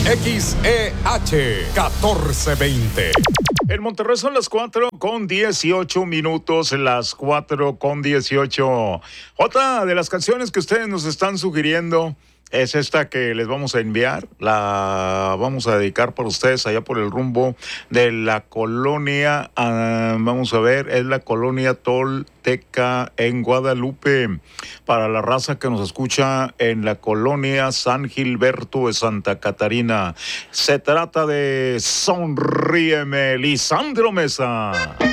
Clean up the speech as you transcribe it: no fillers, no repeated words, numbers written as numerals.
XEH 1420. En Monterrey son las 4:18, las 4:18. Otra de las canciones que ustedes nos están sugiriendo es esta que les vamos a enviar. La vamos a dedicar para ustedes allá por el rumbo de la colonia. Vamos a ver, es la colonia Tolteca en Guadalupe. Para la raza que nos escucha en la colonia San Gilberto de Santa Catarina. Se trata de Sonríeme, Lisandro Mesa.